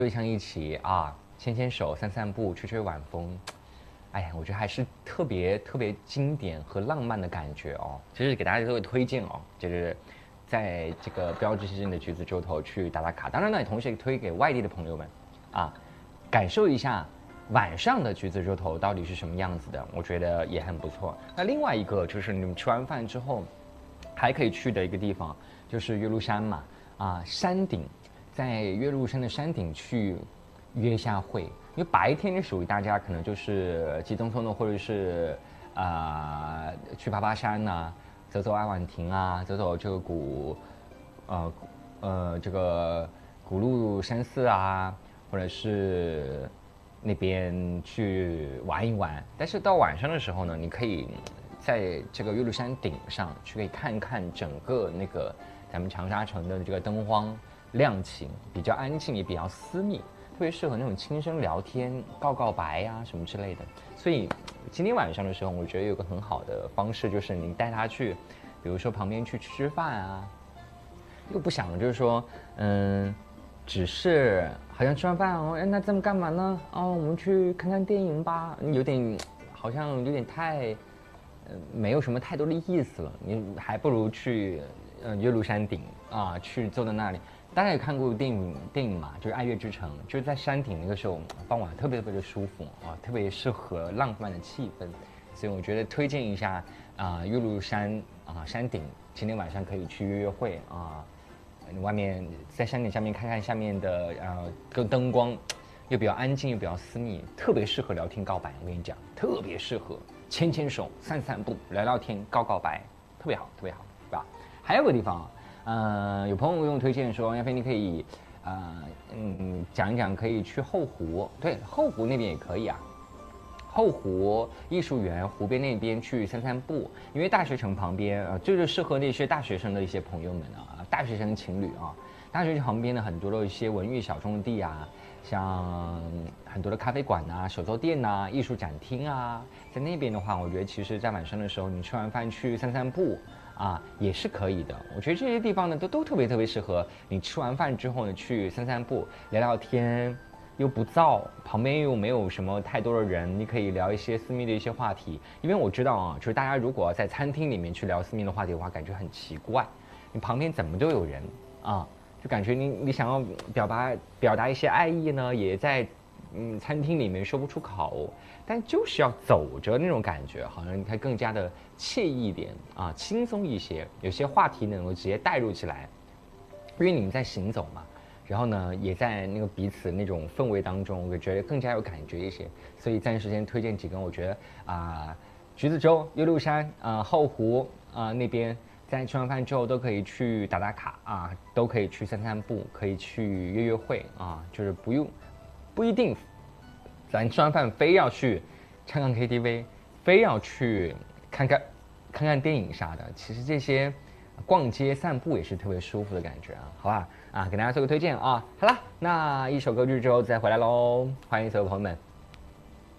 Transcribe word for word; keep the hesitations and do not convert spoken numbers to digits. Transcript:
对象一起啊，牵牵手、散散步、吹吹晚风，哎呀，我觉得还是特别特别经典和浪漫的感觉哦。其实给大家都会推荐哦，就是在这个标志性的橘子洲头去打打卡。当然呢，也同时也推给外地的朋友们，啊，感受一下晚上的橘子洲头到底是什么样子的，我觉得也很不错。那另外一个就是你们吃完饭之后还可以去的一个地方，就是岳麓山嘛，啊，山顶。在岳麓山的山顶去约一下会，因为白天属于大家可能就是急匆匆的，或者是啊、呃、去爬爬山呐、啊，走走爱晚亭啊，走走这个古呃呃这个古鹿山寺啊，或者是那边去玩一玩。但是到晚上的时候呢，你可以在这个岳麓山顶上去可以看看整个那个咱们长沙城的这个灯光。亮起，比较安静，也比较私密，特别适合那种轻声聊天、告告白呀、啊、什么之类的。所以今天晚上的时候，我觉得有个很好的方式，就是你带他去，比如说旁边去吃饭啊，又不想就是说，嗯，只是好像吃完饭哦，哎，那咱们干嘛呢？哦，我们去看看电影吧，有点好像有点太，呃，没有什么太多的意思了。你还不如去，呃，岳麓山顶啊，去坐在那里。大家也看过电影电影嘛，就是《爱乐之城》，就是在山顶那个时候，傍晚特别特别的舒服啊，特别适合浪漫的气氛，所以我觉得推荐一下啊，岳麓山啊山顶，今天晚上可以去约约会啊，外面在山顶下面看看下面的呃个灯光，又比较安静又比较私密，特别适合聊天告白。我跟你讲，特别适合牵牵手、散散步、聊聊天、告告白，特别好，特别好，对吧？还有个地方。呃，有朋友给我推荐说，亚飞你可以，呃，嗯，讲一讲可以去后湖，对，后湖那边也可以啊。后湖艺术园湖边那边去散散步，因为大学城旁边啊、呃，就是适合那些大学生的一些朋友们啊，大学生情侣啊，大学城旁边的很多的一些文娱小众地啊，像很多的咖啡馆呐、手作店呐、艺术展厅啊，在那边的话，我觉得其实在晚上的时候，你吃完饭去散散步。啊，也是可以的。我觉得这些地方呢，都都特别特别适合你吃完饭之后呢，去散散步、聊聊天，又不燥，旁边又没有什么太多的人，你可以聊一些私密的一些话题。因为我知道啊，就是大家如果在餐厅里面去聊私密的话题的话，感觉很奇怪，你旁边怎么都有人啊，就感觉你你想要表达表达一些爱意呢，也在嗯餐厅里面说不出口。但就是要走着那种感觉，好像你看更加的惬意一点啊，轻松一些。有些话题能够直接带入起来，因为你们在行走嘛，然后呢，也在那个彼此那种氛围当中，我觉得更加有感觉一些。所以暂时先推荐几个，我觉得啊、呃，橘子洲、岳麓山啊、呃、后湖啊、呃、那边，在吃完饭之后都可以去打打卡啊，都可以去散散步，可以去约约会啊，就是不用不一定。咱吃完饭非要去唱唱 K T V， 非要去看看看看电影啥的，其实这些逛街散步也是特别舒服的感觉啊，好吧？啊，给大家做个推荐啊。好了，那一首歌剧之后再回来喽，欢迎所有朋友们。